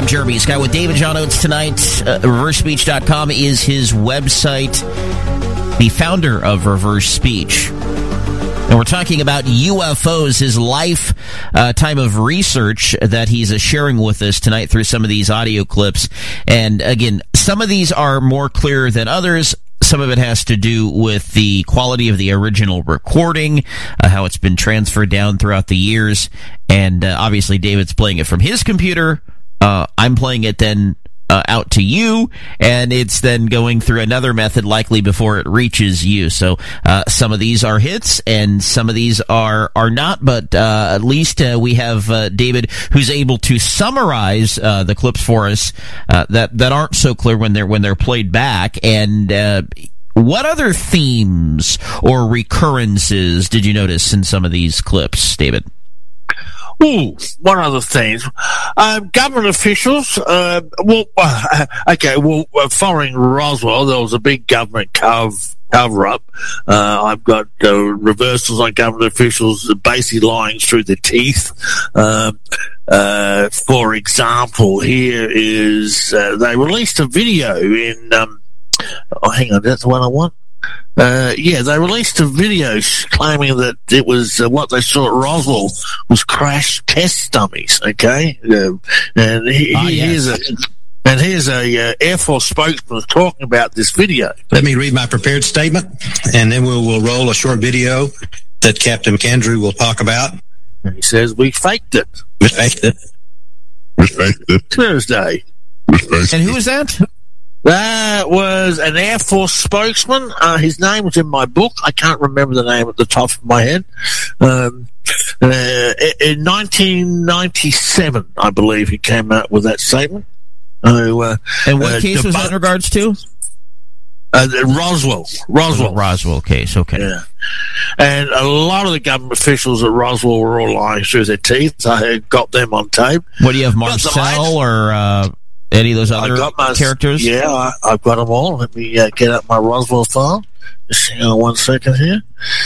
I'm Jeremy Scott with David John Oates tonight. ReverseSpeech.com is his website, the founder of Reverse Speech. And we're talking about UFOs, his lifetime of research that he's sharing with us tonight through some of these audio clips. And again, some of these are more clear than others. Some of it has to do with the quality of the original recording, how it's been transferred down throughout the years. And obviously, David's playing it from his computer. I'm playing it then out to you, and it's then going through another method likely before it reaches you. So some of these are hits, and some of these are not, but at least we have David who's able to summarize the clips for us that aren't so clear when they're played back. And what other themes or recurrences did you notice in some of these clips, David? Ooh, one other thing. Government officials, following Roswell, there was a big government cover-up. I've got reversals on government officials basically lying through their teeth. For example, here is, they released a video in, hang on, that's the one I want. They released a video claiming that it was what they saw at Roswell was crash test dummies. Okay, here's a Air Force spokesman talking about this video. Let me read my prepared statement, and then we'll roll a short video that Captain McAndrew will talk about. And he says, "We faked it. We faked it. We faked it. Thursday." And who was that? That was an Air Force spokesman. His name was in my book. I can't remember the name at the top of my head. In 1997, I believe he came out with that statement. And what case was that in regards to? Roswell. Roswell case, okay. Yeah. And a lot of the government officials at Roswell were all lying through their teeth. I got them on tape. What do you have, Marcel or any of those other characters? Yeah, I've got them all. Let me get up my Roswell file. Just hang on 1 second here.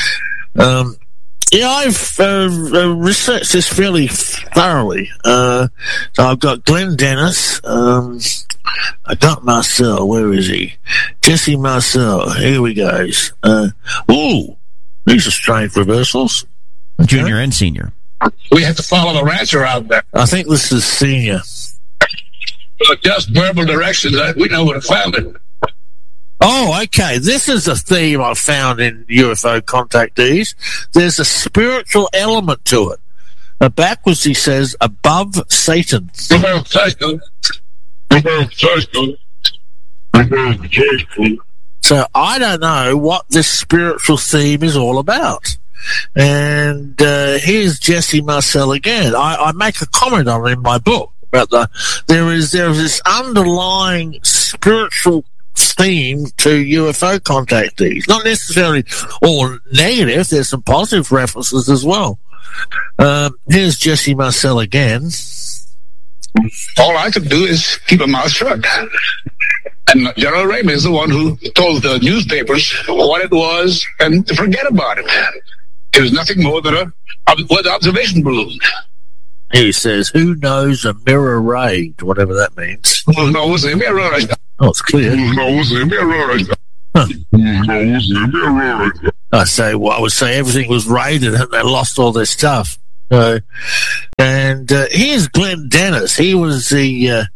I've researched this fairly thoroughly. So I've got Glenn Dennis. I got Marcel. Where is he? Jesse Marcel. Here we go. These are strange reversals. Junior and senior. We have to follow the rancher out there. I think this is senior. Just verbal directions. We know where to find it. Oh, okay. This is a theme I found in UFO contactees. There's a spiritual element to it. Backwards, he says, above Satan. Above Satan. Above Satan. Above Satan. So I don't know what this spiritual theme is all about. And here's Jesse Marcel again. I make a comment on it in my book. There is this underlying spiritual theme to UFO contactees. Not necessarily all negative. There's some positive references as well. Here's Jesse Marcel again. All I could do is keep a mouth shut. And General Raymond is the one who told the newspapers what it was and to forget about it. It was nothing more than an observation balloon. He says, "Who knows a mirror ray?" Whatever that means. Who knows a mirror ray? Oh, it's clear. Who knows a mirror ray? Huh. Who knows a mirror ray? I would say everything was raided and they lost all their stuff. Here's Glenn Dennis. He was the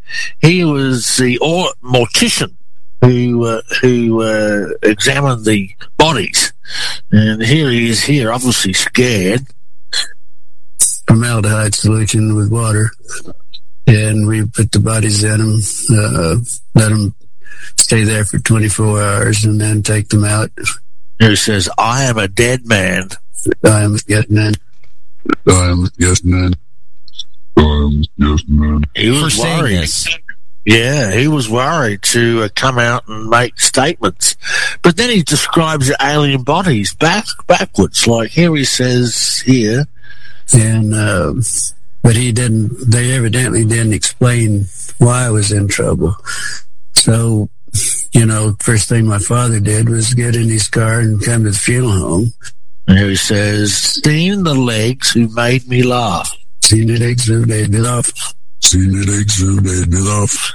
mortician who examined the bodies, and here he is here, obviously scared. Formaldehyde solution with water, and we put the bodies in them, let them stay there for 24 hours, and then take them out. He says, "I am a dead man." I am a dead man. I am a dead man. I am a dead man. He was worried. Yeah, he was worried to come out and make statements. But then he describes the alien bodies backwards. Like here he says here. And but they evidently didn't explain why I was in trouble. So, first thing my father did was get in his car and come to the funeral home. And he says, "Seen the legs who made me laugh." Seen the legs who made me laugh. Seen it exhumated off.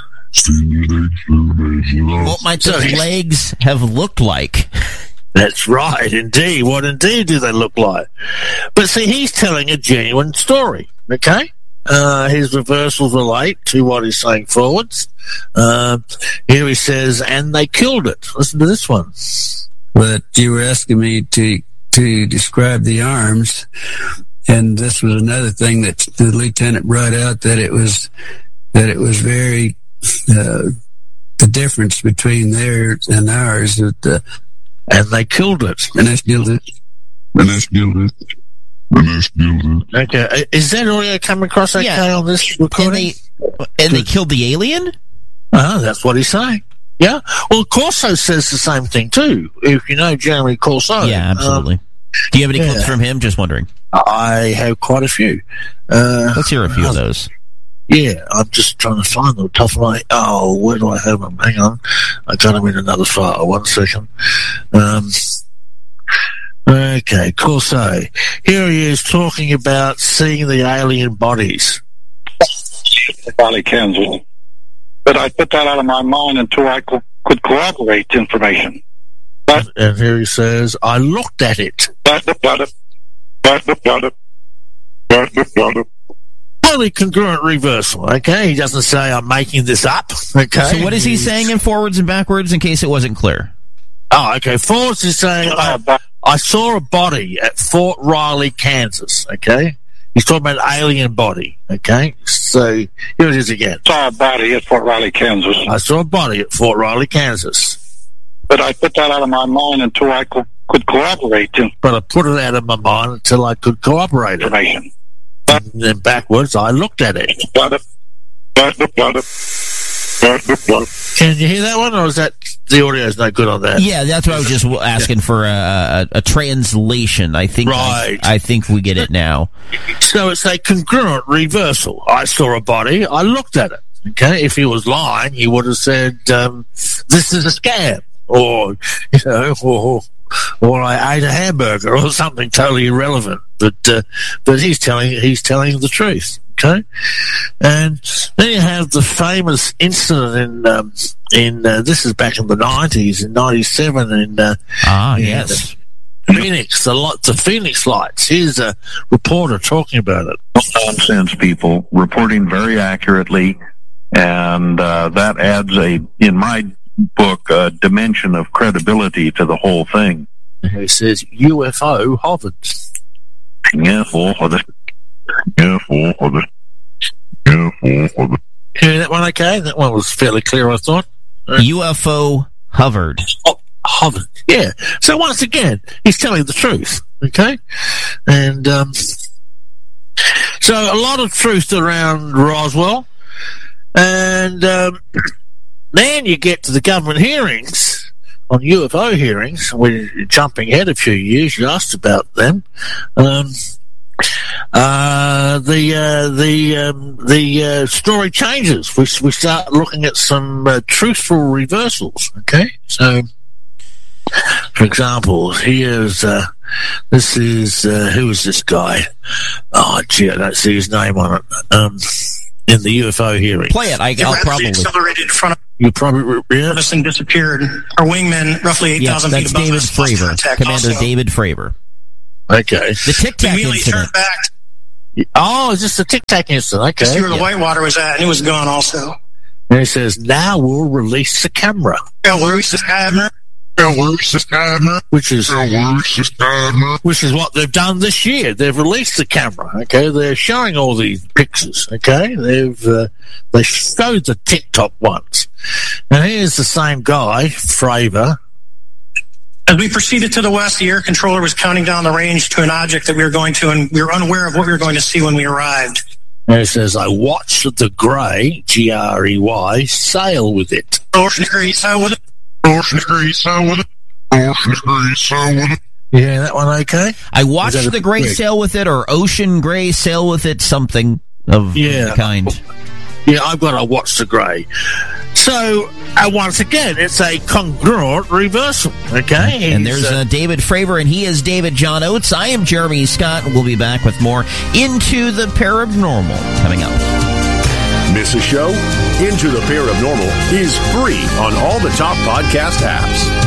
What might those legs have looked like? That's right, indeed. What indeed do they look like? But see, he's telling a genuine story, okay? His reversals relate to what he's saying forwards. Here he says, and they killed it. Listen to this one. But you were asking me to describe the arms, and this was another thing that the lieutenant brought out, that it was very the difference between theirs and ours. And they killed it. And they killed it. Okay, is that audio coming across okay on this recording? And they killed the alien? That's what he's saying. Yeah. Well, Corso says the same thing too. If you know Jeremy Corso. Yeah, absolutely. Do you have any clips from him? Just wondering. I have quite a few. Let's hear a few of those. Yeah, I'm just trying to find them. Tough of oh, where do I have them? Hang on. I got them in another file. 1 second. Okay, Corso. Here he is talking about seeing the alien bodies. Valley, Kansas. But I put that out of my mind until I could corroborate the information. And here he says, I looked at it. Totally congruent reversal, okay? He doesn't say I'm making this up, okay? So what is he saying in forwards and backwards in case it wasn't clear? Oh, okay. Forwards is saying, I saw a body at Fort Riley, Kansas, okay? He's talking about an alien body, okay? So here it is again. I saw a body at Fort Riley, Kansas. I saw a body at Fort Riley, Kansas. But I put that out of my mind until I could corroborate the But I put it out of my mind until I could corroborate it. information. And then backwards, I looked at it. Can you hear that one, or is that the audio's no good on that? Yeah, that's what I was just asking for a translation. I think Right. I think we get it now. So it's a congruent reversal. I saw a body, I looked at it. Okay, if he was lying, he would have said, "This is a scam," or or I ate a hamburger, or something totally irrelevant. But he's telling the truth. Okay, and then you have the famous incident in this is back in the 90s, in 97, in yes. Phoenix, the Phoenix lights. Here's a reporter talking about it. Nonsense people reporting very accurately, and that adds in my book, a dimension of credibility to the whole thing. He says UFO hovered. Hear that one okay? That one was fairly clear, I thought. UFO hovered. Oh, hovered, yeah. So once again, he's telling the truth, okay? And so a lot of truth around Roswell. And then you get to the government hearings, on UFO hearings. We're jumping ahead a few years. You asked about them. The story changes. We start looking at some truthful reversals. Okay, so for example, here's this is who is this guy? Oh, gee, I don't see his name on it. In the UFO hearing, Play it. I'll probably accelerated in front of you probably this thing disappeared. Our wingman, roughly 8,000 feet that's above David us, lost Fravor, contact Commander also. David Fravor. Okay. The Tic Tac Immediately incident. turned back Oh, it's just a Tic Tac incident. to see where Okay. the Whitewater was at, and it was gone also. And he says, now we'll release the camera, which is what they've done this year. They've released the camera. Okay, they're showing all these pictures. Okay, they showed the TikTok ones, and here's the same guy, Fravor. As we proceeded to the west, the air controller was counting down the range to an object that we were going to, and we were unaware of what we were going to see when we arrived. And he says, I watched the Grey, Grey, sail with it. Yeah, that one okay? I watched Is that the a Gray quick? sail with it, or Ocean Gray sail with it, something of the kind. Yeah, I've got to watch the Grey. So, once again, it's a congruent reversal, okay? And there's David Fravor, and he is David John Oates. I am Jeremy Scott, and we'll be back with more Into the Paranormal coming up. miss a show? Into the Paranormal is free on all the top podcast apps.